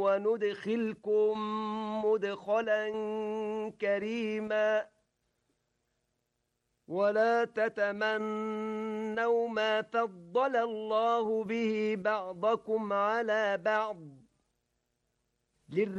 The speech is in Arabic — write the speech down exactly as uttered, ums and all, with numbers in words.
وندخلكم مدخلا كريما ولا تتمنوا ما فضل الله به بعضكم على بعض